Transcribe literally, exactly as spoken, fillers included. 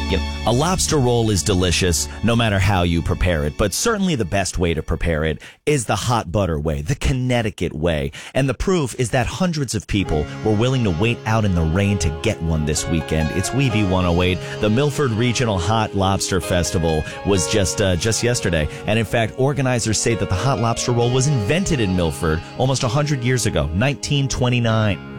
You know, a lobster roll is delicious no matter how you prepare it, but certainly the best way to prepare it is the hot butter way, the Connecticut way. And the proof is that hundreds of people were willing to wait out in the rain to get one this weekend. It's Weeby one oh eight. The Milford Regional Hot Lobster Festival was just uh, just yesterday. And in fact, organizers say that the hot lobster roll was invented in Milford almost one hundred years ago, nineteen twenty-nine.